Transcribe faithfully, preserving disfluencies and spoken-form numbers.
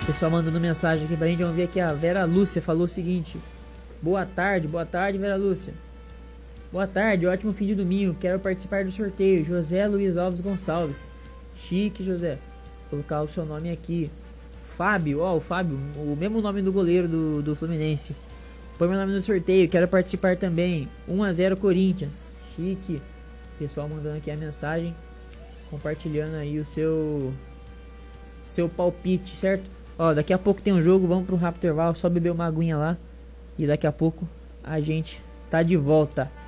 Pessoal mandando mensagem aqui pra gente. Vamos ver aqui. A Vera Lúcia falou o seguinte: boa tarde, boa tarde, Vera Lúcia. Boa tarde, ótimo fim de domingo. Quero participar do sorteio. José Luiz Alves Gonçalves. Chique, José. Vou colocar o seu nome aqui. Fábio, ó, o Fábio, o mesmo nome do goleiro do, do Fluminense. Põe meu nome no sorteio. Quero participar também. um a zero Corinthians. Chique. Pessoal mandando aqui a mensagem, compartilhando aí o seu seu palpite, certo? Ó, daqui a pouco tem um jogo, vamos pro rápido intervalo, só beber uma aguinha lá e daqui a pouco a gente tá de volta.